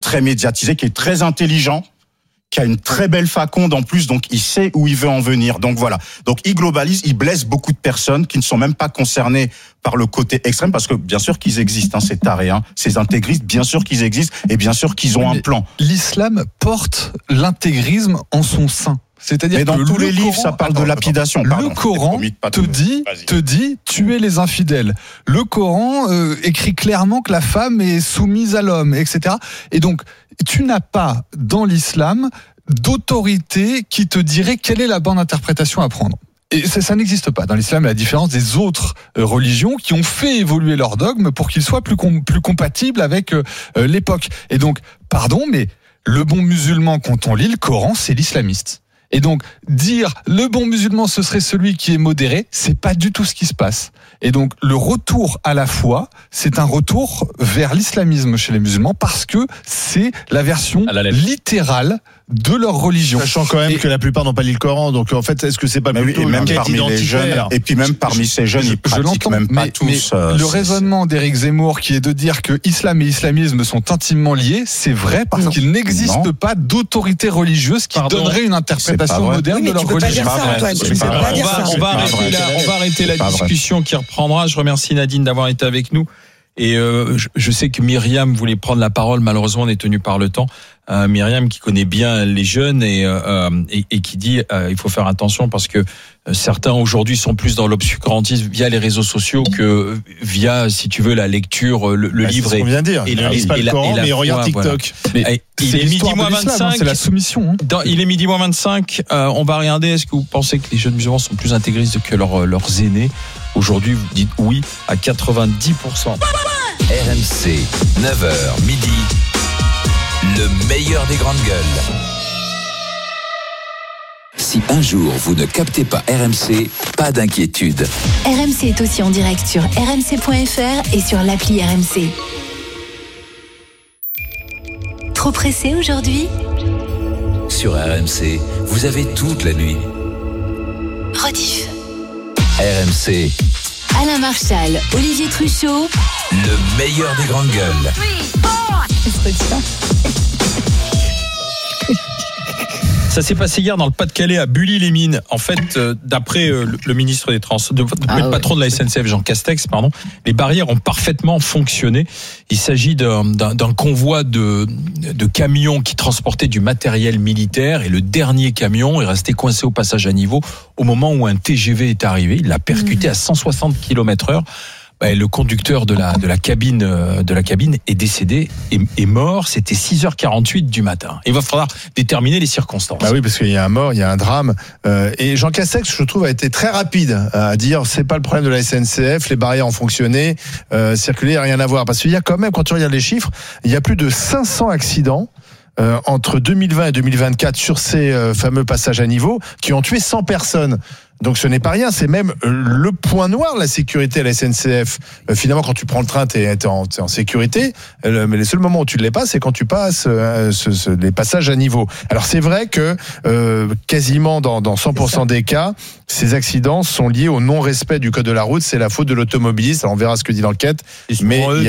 très médiatisé, qui est très intelligent, qui a une très belle faconde en plus, donc il sait où il veut en venir. Donc voilà. Donc il globalise, il blesse beaucoup de personnes qui ne sont même pas concernées par le côté extrême, parce que bien sûr qu'ils existent, ces tarés, ces intégristes, bien sûr qu'ils existent, et bien sûr qu'ils ont un plan. L'islam porte l'intégrisme en son sein. C'est-à-dire mais dans que tous les livres, Coran, ça parle de lapidation. Le Coran te dit tuer les infidèles. Le Coran écrit clairement que la femme est soumise à l'homme, etc. Et donc, tu n'as pas dans l'islam d'autorité qui te dirait quelle est la bonne interprétation à prendre. Et ça n'existe pas dans l'islam, à la différence des autres religions qui ont fait évoluer leurs dogmes pour qu'ils soient plus compatibles avec l'époque. Et donc, pardon, mais le bon musulman, quand on lit le Coran, c'est l'islamiste. Et donc, dire le bon musulman, ce serait celui qui est modéré, c'est pas du tout ce qui se passe. Et donc, le retour à la foi, c'est un retour vers l'islamisme chez les musulmans parce que c'est la version littérale de leur religion. Sachant quand même que la plupart n'ont pas lu le Coran, donc en fait, est-ce que c'est pas plutôt même parmi les jeunes, et puis même parmi ces jeunes, ils pratiquent même pas tous. Le raisonnement d'Éric Zemmour, qui est de dire que islam et islamisme sont intimement liés, c'est vrai parce qu'il n'existe pas d'autorité religieuse qui donnerait une interprétation moderne de leur religion. On va arrêter la discussion qui reprendra. Je remercie Nadine d'avoir été avec nous. Et je sais que Myriam voulait prendre la parole, malheureusement on est tenu par le temps. Myriam qui connaît bien les jeunes et qui dit il faut faire attention parce que certains aujourd'hui sont plus dans l'obscurantisme via les réseaux sociaux que via, si tu veux, la lecture, le livre. C'est ce qu'on vient de dire. Ils ne lisent pas le Coran, mais ils regardent TikTok. Voilà. Il est midi moins 25. C'est la soumission. Il est midi moins 25. On va regarder. Est-ce que vous pensez que les jeunes musulmans sont plus intégristes que leurs aînés? Aujourd'hui, vous dites oui à 90%. RMC, 9h, midi, le meilleur des grandes gueules. Si un jour vous ne captez pas RMC, pas d'inquiétude. RMC est aussi en direct sur rmc.fr et sur l'appli RMC. Trop pressé aujourd'hui ? Sur RMC, vous avez toute la nuit. Rediff. RMC. Alain Marchal, Olivier Truchot. Le meilleur des grandes gueules. Ça s'est passé hier dans le Pas-de-Calais à Bully-les-Mines. En fait, d'après le ministre des le patron de la SNCF, Jean Castex, les barrières ont parfaitement fonctionné. Il s'agit d'un convoi de camions qui transportaient du matériel militaire et le dernier camion est resté coincé au passage à niveau au moment où un TGV est arrivé. Il l'a percuté à 160 km/h. Le conducteur de la cabine est décédé, est mort. C'était 6h48 du matin. Il va falloir déterminer les circonstances. Bah oui, parce qu'il y a un mort, il y a un drame. Et Jean Castex, je trouve, a été très rapide à dire c'est pas le problème de la SNCF, les barrières ont fonctionné, circuler, rien à voir. Parce qu'il y a quand même, quand tu regardes les chiffres, il y a plus de 500 accidents entre 2020 et 2024 sur ces fameux passages à niveau qui ont tué 100 personnes. Donc ce n'est pas rien, c'est même le point noir de la sécurité à la SNCF. Finalement, quand tu prends le train, t'es en sécurité, mais les seuls moments où tu ne l'es pas, c'est quand tu passes les passages à niveau. Alors c'est vrai que quasiment dans 100% des cas, ces accidents sont liés au non-respect du code de la route. C'est la faute de l'automobiliste. Alors on verra ce que dit l'enquête, mais il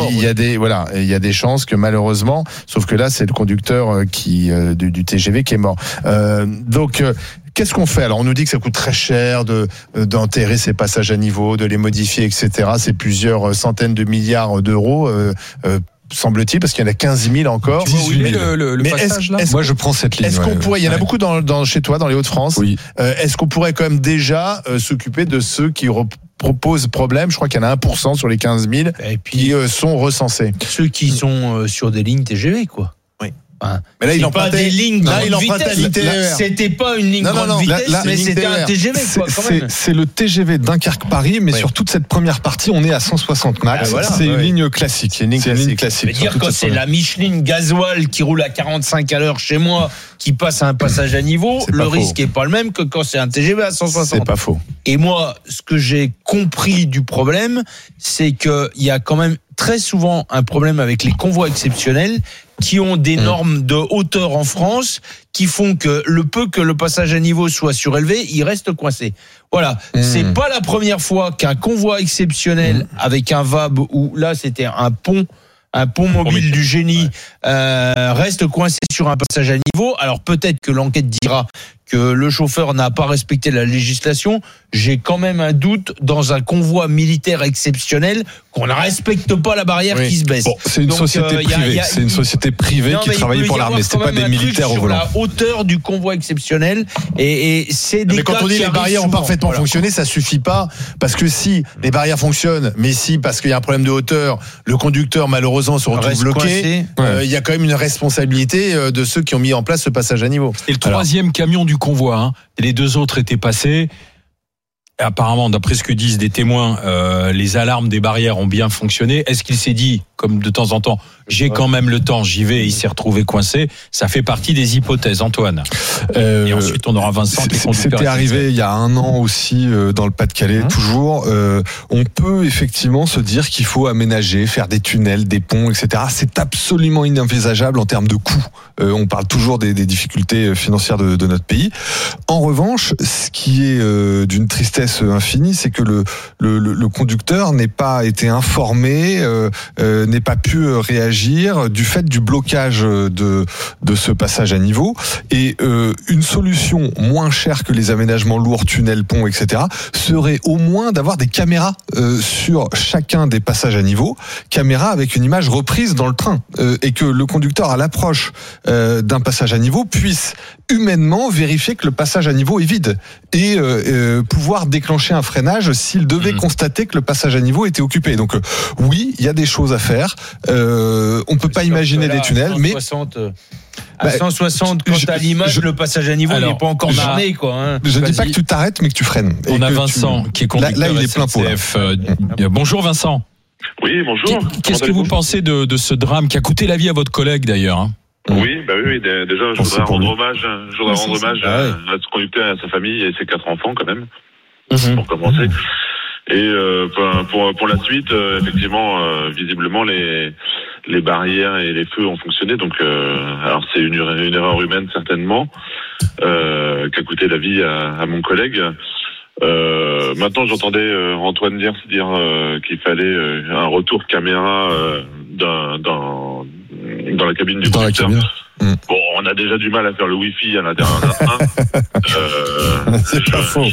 y a des chances que malheureusement, sauf que là c'est le conducteur du TGV qui est mort. Donc qu'est-ce qu'on fait ? Alors on nous dit que ça coûte très cher d'enterrer ces passages à niveau, de les modifier, etc. C'est plusieurs centaines de milliards d'euros. Semble-t-il, parce qu'il y en a 15 000 encore. 18 000. Le passage là. Moi, je prends cette ligne. Est-ce qu'on pourrait, il y en a beaucoup chez toi, dans les Hauts-de-France. Oui. Est-ce qu'on pourrait quand même déjà s'occuper de ceux qui proposent problème? Je crois qu'il y en a 1% sur les 15 000 qui sont recensés. Ceux qui sont sur des lignes TGV, quoi. Mais là, il empruntait des lignes grande vitesse. C'était pas une ligne grande vitesse, mais c'était un TGV, quoi, quand même. C'est le TGV Dunkerque-Paris, mais sur toute cette première partie, on est à 160 max. C'est une ligne classique. C'est une ligne classique. Dire quand c'est la Michelin gasoil qui roule à 45 à l'heure chez moi, qui passe à un passage à niveau, le risque est pas le même que quand c'est un TGV à 160. C'est pas faux. Et moi, ce que j'ai compris du problème, c'est qu'il y a quand même très souvent un problème avec les convois exceptionnels qui ont des normes de hauteur en France qui font que le peu que le passage à niveau soit surélevé, il reste coincé. Voilà, c'est pas la première fois qu'un convoi exceptionnel avec un VAB, où là c'était un pont un pont mobile du Génie reste coincé sur un passage à niveau. Alors peut-être que l'enquête dira que le chauffeur n'a pas respecté la législation. J'ai quand même un doute dans un convoi militaire exceptionnel qu'on ne respecte pas la barrière qui se baisse. Bon, c'est une société privée. C'est une société privée qui travaille pour l'armée. C'est pas des militaires au volant. Sur la hauteur du convoi exceptionnel et c'est des. Mais quand on dit les barrières ont parfaitement fonctionné, ça suffit pas parce que si les barrières fonctionnent, mais si parce qu'il y a un problème de hauteur, le conducteur malheureusement se retrouve bloqué. Il y a quand même une responsabilité de ceux qui ont mis en place ce passage à niveau. Et le troisième camion du convoi, hein. Les deux autres étaient passés. Et apparemment, d'après ce que disent des témoins, les alarmes des barrières ont bien fonctionné. Est-ce qu'il s'est dit, comme de temps en temps, j'ai quand même le temps, j'y vais, et il s'est retrouvé coincé? Ça fait partie des hypothèses, Antoine. Et ensuite, on aura Vincent qui est conducteur. C'était arrivé il y a un an aussi dans le Pas-de-Calais, toujours. On peut effectivement se dire qu'il faut aménager, faire des tunnels, des ponts, etc. C'est absolument inenvisageable en termes de coûts. On parle toujours des difficultés financières de notre pays. En revanche, ce qui est d'une tristesse infinie, c'est que le conducteur n'ait pas été informé, n'ait pas pu réagir du fait du blocage de ce passage à niveau. Et une solution moins chère que les aménagements lourds, tunnels, ponts, etc., serait au moins d'avoir des caméras sur chacun des passages à niveau, caméras avec une image reprise dans le train, et que le conducteur à l'approche d'un passage à niveau puisse humainement vérifier que le passage à niveau est vide et pouvoir déclencher un freinage s'il devait constater que le passage à niveau était occupé. Donc oui, il y a des choses à faire. On peut pas imaginer des tunnels, mais à 160, quand t'as l'image, le passage à niveau, il n'est pas encore armé, quoi. Hein. Je dis pas que tu t'arrêtes, mais que tu freines. On a Vincent qui est conducteur. Là, il est plein pot. Bonjour Vincent. Oui, bonjour. Qu'est-ce que vous pensez de ce drame qui a coûté la vie à votre collègue d'ailleurs, hein? Oui, déjà, je voudrais rendre hommage à ce conducteur et à sa famille et ses 4 enfants, quand même, pour commencer. Et pour la suite, effectivement, visiblement, les barrières et les feux ont fonctionné. Donc, alors c'est une erreur humaine, certainement, qui a coûté la vie à mon collègue. Maintenant, j'entendais Antoine dire qu'il fallait un retour caméra dans la cabine du conducteur. Bon, on a déjà du mal à faire le wifi à l'intérieur d'un train. C'est pas faux.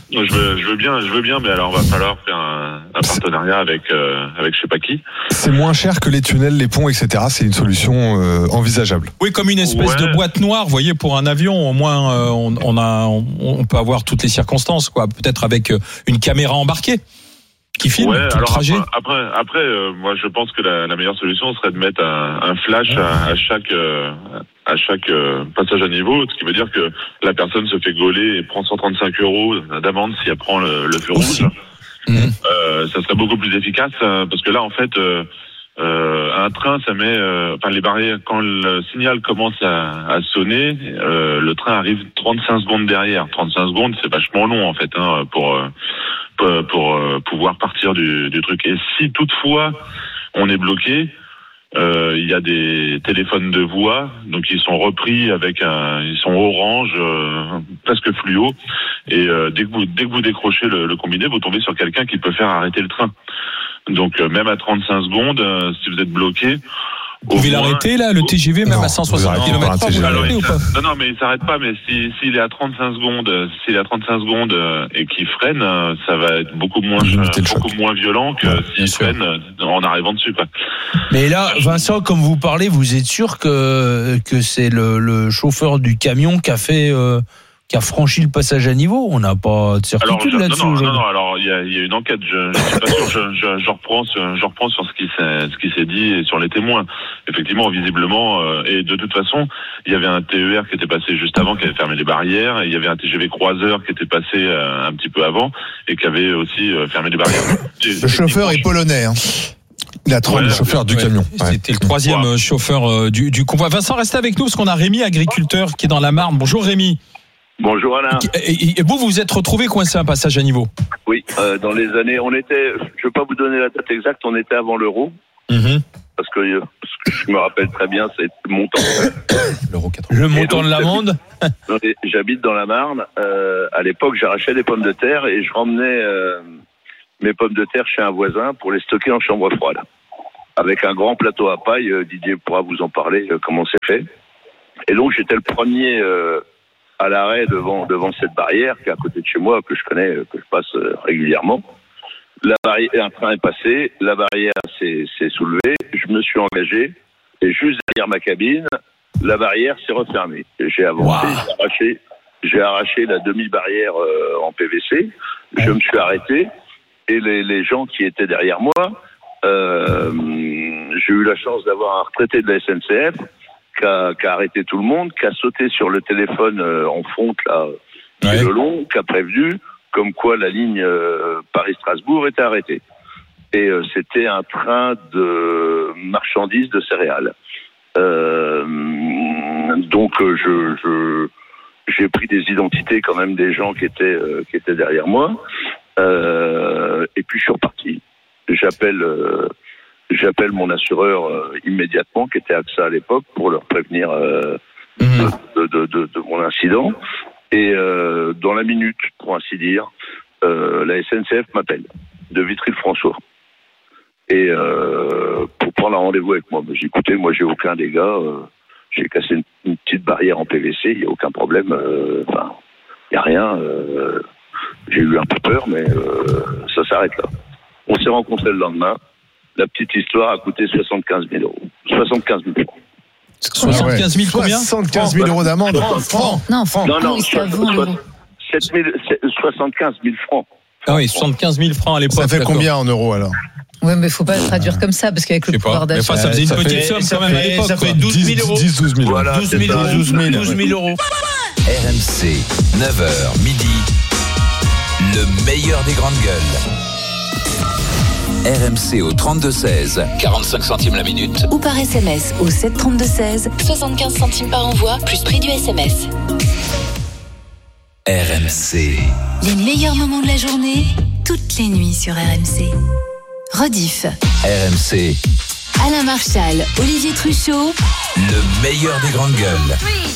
Je veux bien, mais alors va falloir faire un partenariat avec je sais pas qui. C'est moins cher que les tunnels, les ponts, etc. C'est une solution envisageable. Oui, comme une espèce de boîte noire, vous voyez, pour un avion. Au moins, on peut avoir toutes les circonstances, quoi. Peut-être avec une caméra embarquée qui filme tout le trajet. Après, moi, je pense que la meilleure solution serait de mettre un flash à chaque passage à niveau, ce qui veut dire que la personne se fait gauler et prend 135 € d'amende si elle prend le feu rouge. Ça serait beaucoup plus efficace parce que là, en fait, un train, ça met, les barrières, quand le signal commence à sonner, le train arrive 35 secondes derrière. 35 secondes, c'est vachement long, en fait, pour pouvoir partir du truc. Et si toutefois on est bloqué, il y a des téléphones de voix, donc ils sont repris ils sont orange, presque fluo, et dès que vous décrochez le combiné, vous tombez sur quelqu'un qui peut faire arrêter le train. Donc même à 35 secondes, si vous êtes bloqué, vous pouvez l'arrêter là, le TGV, même à 160 km/h, vous l'arrêtez ou pas? Non, mais il s'arrête pas, mais s'il est à 35 secondes, et qu'il freine, ça va être beaucoup moins violent que s'il freine en arrivant dessus, quoi. Mais là, Vincent, comme vous parlez, vous êtes sûr que c'est le chauffeur du camion qui a franchi le passage à niveau? On n'a pas de certitude là-dessus. Non, alors il y a une enquête. Je suis pas sûr. Je reprends sur ce qui s'est dit et sur les témoins. Effectivement, visiblement, et de toute façon, il y avait un TER qui était passé juste avant, qui avait fermé les barrières. Et il y avait un TGV croiseur qui était passé un petit peu avant et qui avait aussi fermé les barrières. Le chauffeur est polonais. Il a 30 chauffeurs du camion. C'était le troisième chauffeur du convoi. Vincent, restez avec nous parce qu'on a Rémi, agriculteur, qui est dans la Marne. Bonjour Rémi. Bonjour Alain. Et vous êtes retrouvé coincé à un passage à niveau? Oui, dans les années, je ne vais pas vous donner la date exacte, on était avant l'euro. Parce que je me rappelle très bien, c'est le montant. Le montant de l'amende. J'habite dans la Marne. À l'époque, j'arrachais des pommes de terre et je ramenais mes pommes de terre chez un voisin pour les stocker en chambre froide. avec un grand plateau à paille. Didier pourra vous en parler, comment c'est fait. Et donc j'étais le premier à l'arrêt devant cette barrière qui est à côté de chez moi, que je connais, que je passe régulièrement. Un train est passé, la barrière s'est soulevée, je me suis engagé et juste derrière ma cabine, la barrière s'est refermée. J'ai avancé, j'ai arraché la demi-barrière en PVC, je me suis arrêté et les gens qui étaient derrière moi, j'ai eu la chance d'avoir un retraité de la SNCF qui a arrêté tout le monde, qui a sauté sur le téléphone en fonte là, le long, qui a prévenu comme quoi la ligne Paris-Strasbourg était arrêtée. Et c'était un train de marchandises de céréales. Donc j'ai pris des identités quand même des gens qui étaient derrière moi. Et puis je suis reparti. J'appelle mon assureur immédiatement, qui était AXA à l'époque, pour leur prévenir de mon incident. Et dans la minute, pour ainsi dire, la SNCF m'appelle de Vitry-le-François. Et pour prendre un rendez-vous avec moi, j'ai dit, écoutez, moi j'ai aucun dégât, j'ai cassé une petite barrière en PVC, il n'y a aucun problème, il n'y a rien. J'ai eu un peu peur, mais ça s'arrête là. On s'est rencontrés le lendemain. La petite histoire a coûté 75 000 euros. 75 000 francs. 75 000 combien? 75 000 euros d'amende. Francs. Non, 75 000 francs. Ah oui, 75 000 francs à l'époque. Ça fait combien en euros alors? Ouais, mais faut pas traduire comme ça, parce qu'avec le pouvoir d'achat. Enfin, ça faisait une petite somme quand même à l'époque. Ça fait 12 000 euros. 12 000 euros. Voilà, 12 000 euros. RMC, 9h midi, le meilleur des grandes gueules. RMC au 32-16, 45 centimes la minute. Ou par SMS au 732-16, 75 centimes par envoi, plus prix du SMS. RMC. Les meilleurs moments de la journée, toutes les nuits sur RMC. Rediff. RMC, Alain Marchal, Olivier Truchot. le meilleur des grandes gueules.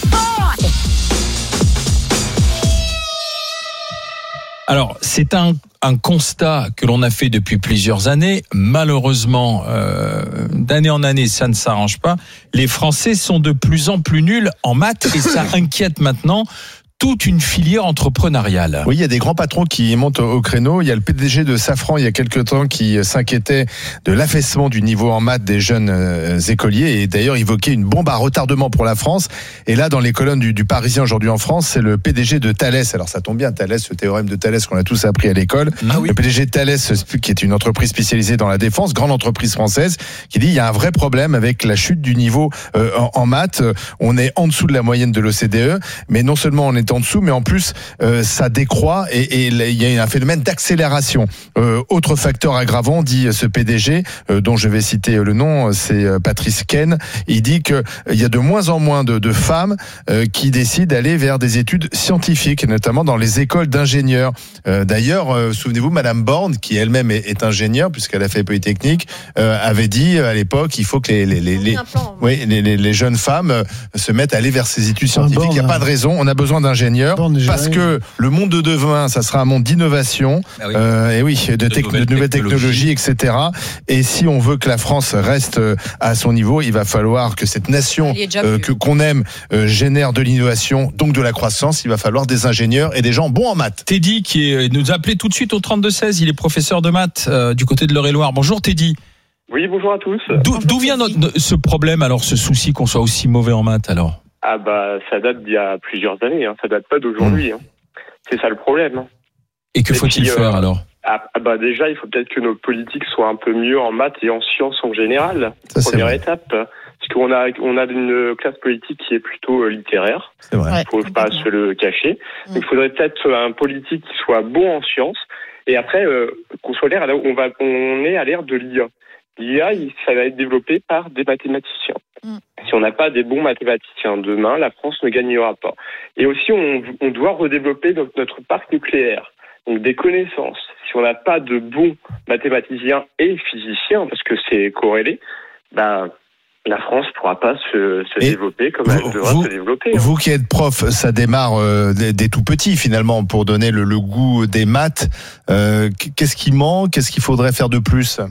Alors, c'est un constat que l'on a fait depuis plusieurs années. Malheureusement, d'année en année, ça ne s'arrange pas. Les Français sont de plus en plus nuls en maths et ça inquiète maintenant toute une filière entrepreneuriale. Oui, il y a des grands patrons qui montent au créneau. Il y a le PDG de Safran, il y a quelques temps, qui s'inquiétait de l'affaissement du niveau en maths des jeunes écoliers et d'ailleurs évoquait une bombe à retardement pour la France. Et là, dans les colonnes du Parisien aujourd'hui en France, c'est le PDG de Thales. Alors ça tombe bien, Thales, ce théorème de Thales qu'on a tous appris à l'école. Ah oui. Le PDG de Thales, qui est une entreprise spécialisée dans la défense, grande entreprise française, qui dit il y a un vrai problème avec la chute du niveau en maths. On est en dessous de la moyenne de l'OCDE, mais non seulement on est en dessous, mais en plus ça décroît et il y a un phénomène d'accélération. Autre facteur aggravant, dit ce PDG, dont je vais citer le nom, c'est Patrice Ken. Il dit qu'il y a de moins en moins de femmes qui décident d'aller vers des études scientifiques, notamment dans les écoles d'ingénieurs. D'ailleurs, souvenez-vous, Madame Borne, qui elle-même est ingénieure, puisqu'elle a fait Polytechnique, avait dit à l'époque il faut que les jeunes femmes se mettent à aller vers ces études scientifiques. Il n'y a pas de raison, on a besoin d'ingénieurs. Parce que le monde de demain, ça sera un monde d'innovation, et oui, de nouvelles technologies, etc. Et si on veut que la France reste à son niveau, il va falloir que cette nation qu'on aime génère de l'innovation, donc de la croissance. Il va falloir des ingénieurs et des gens bons en maths. Teddy, qui nous a appelé tout de suite au 32-16, il est professeur de maths du côté de l'Eure-et-Loir. Bonjour Teddy. Oui, bonjour à tous. D'où vient ce problème, alors, ce souci qu'on soit aussi mauvais en maths, alors? Ah bah, ça date d'il y a plusieurs années, ça date pas d'aujourd'hui. C'est ça le problème. Et que faut-il faire alors? Bah déjà, il faut peut-être que nos politiques soient un peu mieux en maths et en sciences en général. Première étape. Parce qu'on a une classe politique qui est plutôt littéraire. C'est vrai. Il ne faut pas se le cacher. Il faudrait peut-être un politique qui soit bon en sciences. Et après, qu'on soit l'air, on est à l'ère de l'IA. L'IA, ça va être développé par des mathématiciens. Si on n'a pas des bons mathématiciens demain, la France ne gagnera pas. Et aussi, on doit redévelopper notre parc nucléaire. Donc des connaissances. Si on n'a pas de bons mathématiciens et physiciens, parce que c'est corrélé, la France ne pourra pas se développer comme elle devra se développer. Vous qui êtes prof, ça démarre des tout petits finalement pour donner le goût des maths. Qu'est-ce qui manque? Qu'est-ce qu'il faudrait faire de plus?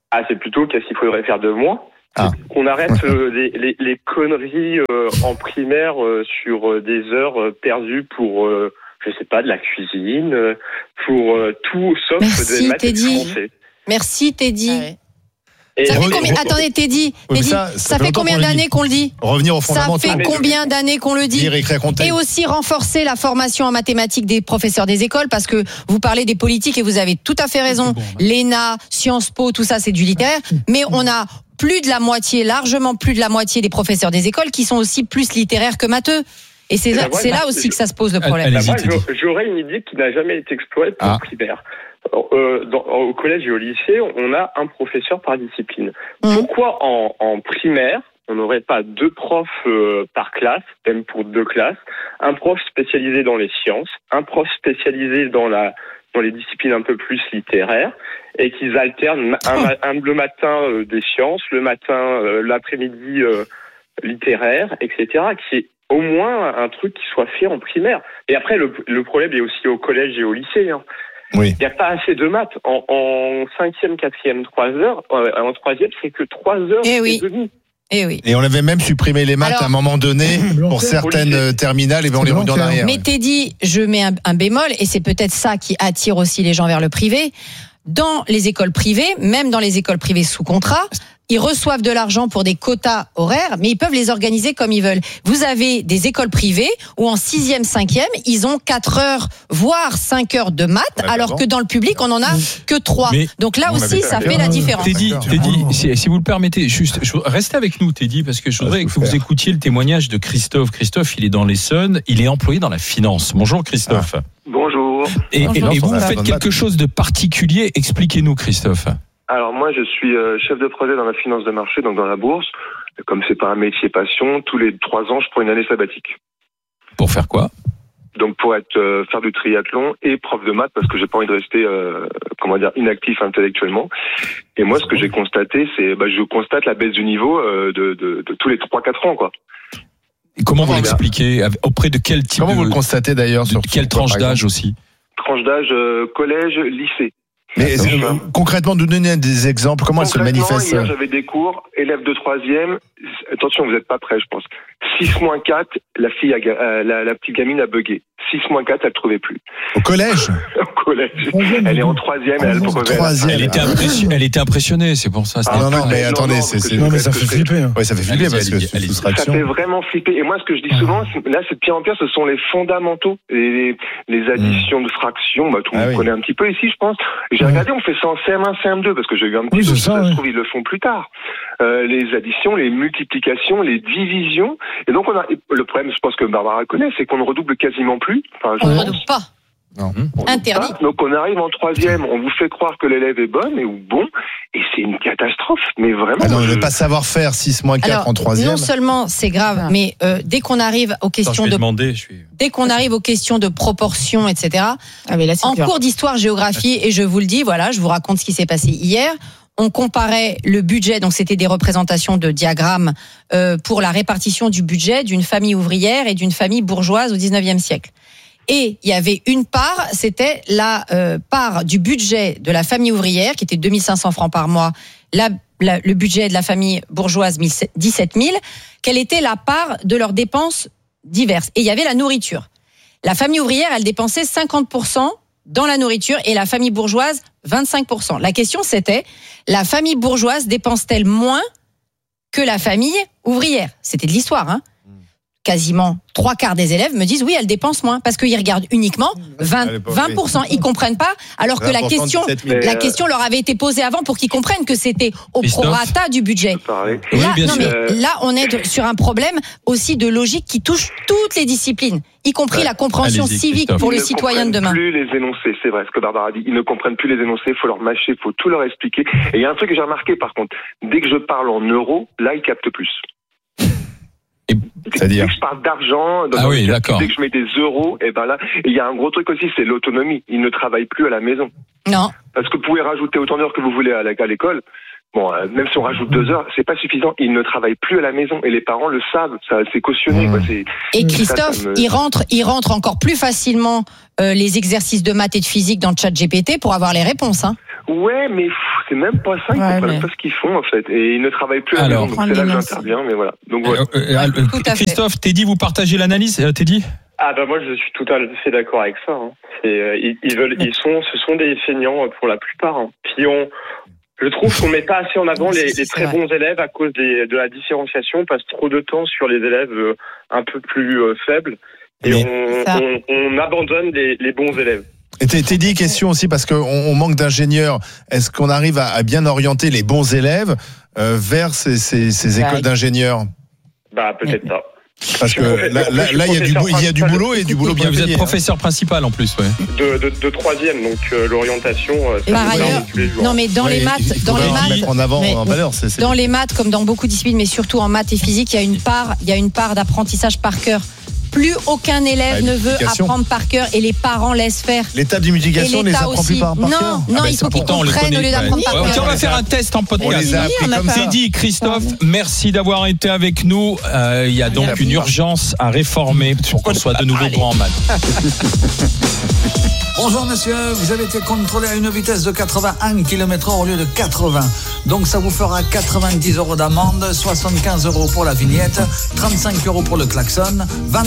C'est plutôt qu'est-ce qu'il faudrait faire de moins. Qu'on arrête les conneries en primaire sur des heures perdues pour, je sais pas, de la cuisine, pour tout sauf des maths et du français. Merci Teddy. Attendez, Teddy, ça fait combien d'années qu'on le dit? Revenir aux fondamentaux. Ça fait combien d'années qu'on le dit? Et aussi renforcer la formation en mathématiques des professeurs des écoles, parce que vous parlez des politiques et vous avez tout à fait raison. L'ENA, Sciences Po, tout ça c'est du littéraire, mais on a largement plus de la moitié des professeurs des écoles qui sont aussi plus littéraires que matheux. Et c'est là aussi que ça se pose le problème. Moi, j'aurais une idée qui n'a jamais été explorée pour le primaire. Au collège et au lycée, on a un professeur par discipline. Pourquoi en primaire, on n'aurait pas 2 profs par classe, même pour 2 classes, un prof spécialisé dans les sciences, un prof spécialisé dans les disciplines un peu plus littéraires, et qu'ils alternent le matin des sciences, le matin, l'après-midi littéraire, etc., qui est au moins un truc qui soit fait en primaire. Et après, le problème est aussi au collège et au lycée. Oui. Il n'y a pas assez de maths. En 5e, 4e, 3 heures. En 3e, c'est que 3 heures et demie. Et on avait même supprimé les maths à un moment donné pour certaines terminales, et on les remet en arrière. Mais Teddy, je mets un bémol, et c'est peut-être ça qui attire aussi les gens vers le privé. Dans les écoles privées, même dans les écoles privées sous contrat, ils reçoivent de l'argent pour des quotas horaires, mais ils peuvent les organiser comme ils veulent. Vous avez des écoles privées où en 6e, 5e, ils ont 4 heures, voire 5 heures de maths, alors que dans le public, on en a que 3. Donc là aussi, ça fait la différence. Teddy, si vous le permettez, juste, restez avec nous, Teddy, parce que je voudrais que vous écoutiez le témoignage de Christophe. Christophe, il est dans l'Essonne, il est employé dans la finance. Bonjour Christophe. Bonjour. Et vous faites quelque chose de particulier. Expliquez-nous, Christophe. Alors moi, je suis chef de projet dans la finance de marché, donc dans la bourse. Comme c'est pas un métier passion, tous les 3 ans, je prends une année sabbatique. Pour faire quoi? Donc pour faire du triathlon et prof de maths, parce que j'ai pas envie de rester inactif intellectuellement. Et moi, ce que j'ai constaté, c'est je constate la baisse du niveau de tous les 3-4 ans, quoi. Et comment vous l'expliquez? Auprès de quel type? Comment vous le constatez d'ailleurs? Sur quelle tranche d'âge aussi? Tranche d'âge collège, lycée. Mais concrètement, nous donner des exemples, comment elle se manifeste? Hier, j'avais des cours, élève de 3e, attention, vous n'êtes pas prêts, je pense. 6-4, la petite gamine a bugué. 6-4, elle ne trouvait plus. Au collège? Au collège. Elle est en 3e, elle était impressionnée, c'est pour ça. Non, mais attendez, non, mais ça fait flipper. Oui, ça fait flipper parce que ça fait vraiment flipper. Et moi, ce que je dis souvent, là, c'est de pire en pire, ce sont les fondamentaux. Les additions de fractions, tout le monde connaît un petit peu ici, je pense. J'ai regardé, on fait ça en CM1, CM2, parce que j'ai eu un petit peu, ça se trouve, ils le font plus tard. Les additions, les multiplications, les divisions. Et donc, le problème, je pense que Barbara connaît, c'est qu'on ne redouble quasiment plus. On ne redouble pas. Non. Interdit. Donc on arrive en 3e, on vous fait croire que l'élève est bonne ou bon, et c'est une catastrophe. Mais vraiment. Ne pas savoir faire 6-4 en 3e. Non seulement c'est grave, mais dès qu'on arrive aux questions dès qu'on arrive aux questions de proportion, etc. En cours d'histoire-géographie, et je vous le dis, voilà, je vous raconte ce qui s'est passé hier. On comparait le budget, donc c'était des représentations de diagrammes pour la répartition du budget d'une famille ouvrière et d'une famille bourgeoise au 19e siècle. Et il y avait une part, c'était la part du budget de la famille ouvrière, qui était 2500 francs par mois, le budget de la famille bourgeoise, 17 000, quelle était la part de leurs dépenses diverses. Et il y avait la nourriture. La famille ouvrière, elle dépensait 50% dans la nourriture et la famille bourgeoise, 25%. La question, c'était, la famille bourgeoise dépense-t-elle moins que la famille ouvrière? C'était de l'histoire, hein. Quasiment 3/4 des élèves me disent oui, elle dépense moins, parce qu'ils regardent uniquement 20%. Ils comprennent pas, alors que la question leur avait été posée avant pour qu'ils comprennent que c'était au prorata du budget. Là, on est sur un problème aussi de logique qui touche toutes les disciplines, y compris la compréhension civique pour le citoyen de demain. Ils ne comprennent plus les énoncés, c'est vrai ce que Barbara dit. Ils ne comprennent plus les énoncés, il faut leur mâcher, il faut tout leur expliquer. Et il y a un truc que j'ai remarqué par contre, dès que je parle en euros, là ils captent plus. C'est-à-dire dès que je parle d'argent, dès que je mets des euros, et là, il y a un gros truc aussi, c'est l'autonomie. Ils ne travaillent plus à la maison. Non. Parce que vous pouvez rajouter autant d'heures que vous voulez à l'école. Bon, même si on rajoute 2 heures, c'est pas suffisant. Ils ne travaillent plus à la maison et les parents le savent. Ça, c'est cautionné. Quoi. Et Christophe, il rentre encore plus facilement les exercices de maths et de physique dans le chat GPT pour avoir les réponses. Hein. Ouais, mais c'est même pas ça, ils comprennent pas ce qu'ils font en fait. Et ils ne travaillent plus à la maison, donc c'est là que j'interviens, mais voilà. Donc, Christophe, Teddy, vous partagez l'analyse, Teddy ? Ah bah moi je suis tout à fait d'accord avec ça. Hein. Ce sont des feignants pour la plupart. Hein. Puis je trouve qu'on met pas assez en avant les très bons élèves à cause de la différenciation. On passe trop de temps sur les élèves un peu plus faibles et on abandonne les bons élèves. Et Teddy, question aussi parce qu'on manque d'ingénieurs. Est-ce qu'on arrive à bien orienter les bons élèves vers ces écoles d'ingénieurs ? Bah peut-être pas. Parce que là, il y a du boulot et du boulot bien payé. Vous êtes professeur principal en plus, ouais. De troisième, donc l'orientation. Par ailleurs, non mais dans les maths, mettre en avant en valeur, dans les maths comme dans beaucoup de disciplines, mais surtout en maths et physique, il y a une part d'apprentissage par cœur. Plus aucun élève ne veut apprendre par cœur et les parents laissent faire. L'étape de multiplication, on les apprend plus par cœur. Non, il faut qu'ils comprennent au lieu d'apprendre par cœur. On va faire un test en podcast. On les a appris comme ça. Teddy, Christophe, merci d'avoir été avec nous. Il y a donc une urgence à réformer pour qu'on soit de nouveau grand en maths. Bonjour monsieur, vous avez été contrôlé à une vitesse de 81 km/h au lieu de 80. Donc ça vous fera 90 € d'amende, 75 € pour la vignette, 35 € pour le klaxon,